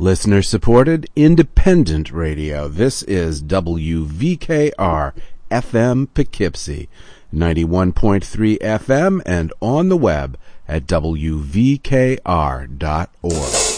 Listener-supported, independent radio. This is WVKR FM Poughkeepsie, 91.3 FM, and on the web at WVKR.org.